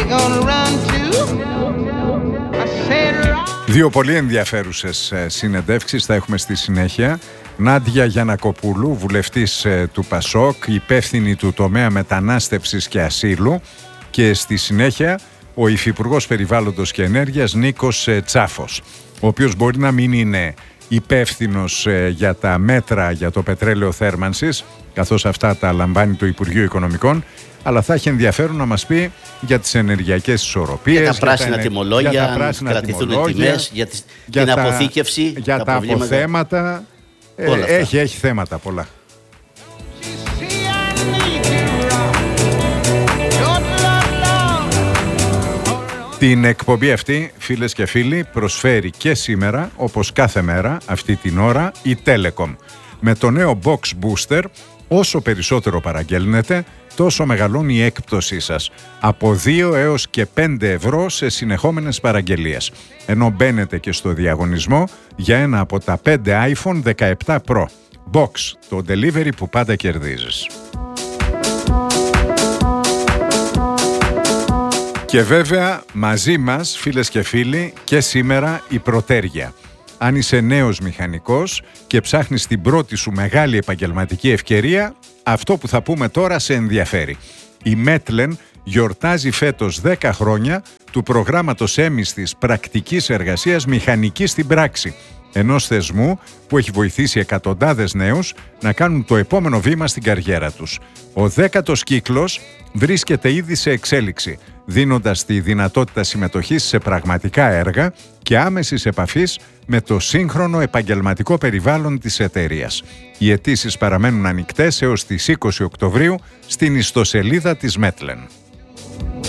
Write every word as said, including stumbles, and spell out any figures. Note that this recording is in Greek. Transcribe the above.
Δύο πολύ ενδιαφέρουσες συνεντεύξεις θα έχουμε στη συνέχεια. Νάντια Γιαννακοπούλου, βουλευτής του Πασόκ, υπεύθυνη του τομέα μετανάστευσης και ασύλου, και στη συνέχεια ο Υφυπουργός Περιβάλλοντος και Ενέργειας Νίκος Τσάφος, ο οποίος μπορεί να μην είναι υπεύθυνος για τα μέτρα για το πετρέλαιο θέρμανσης, καθώς αυτά τα λαμβάνει το Υπουργείο Οικονομικών, αλλά θα έχει ενδιαφέρον να μας πει για τις ενεργειακές ισορροπίες, για τα πράσινα για τιμολόγια, για τα πράσινα κρατηθούν τιμολόγια, τιμές, για, τις, για την τα, αποθήκευση, για τα, τα αποθέματα. Ε, έχει, έχει θέματα πολλά. Την εκπομπή αυτή, φίλες και φίλοι, προσφέρει και σήμερα, όπως κάθε μέρα, αυτή την ώρα, η Telecom. Με το νέο Box Booster, όσο περισσότερο παραγγέλνετε, τόσο μεγαλώνει η έκπτωσή σας. Από δύο έως και πέντε ευρώ σε συνεχόμενες παραγγελίες. Ενώ μπαίνετε και στο διαγωνισμό για ένα από τα πέντε iPhone δεκαεπτά Pro. Box, το delivery που πάντα κερδίζεις. Και βέβαια μαζί μας, φίλες και φίλοι, και σήμερα η Προτέρια. Αν είσαι νέος μηχανικός και ψάχνεις την πρώτη σου μεγάλη επαγγελματική ευκαιρία, αυτό που θα πούμε τώρα σε ενδιαφέρει. Η Μέτλεν γιορτάζει φέτος δέκα χρόνια του προγράμματος έμισθης πρακτικής εργασίας μηχανική στην πράξη, ενός θεσμού που έχει βοηθήσει εκατοντάδες νέους να κάνουν το επόμενο βήμα στην καριέρα τους. Ο δέκατος κύκλος βρίσκεται ήδη σε εξέλιξη, δίνοντας τη δυνατότητα συμμετοχής σε πραγματικά έργα και άμεσης επαφής με το σύγχρονο επαγγελματικό περιβάλλον της εταιρείας. Οι αιτήσεις παραμένουν ανοιχτές έως τις είκοσι Οκτωβρίου στην ιστοσελίδα της Μέτλεν.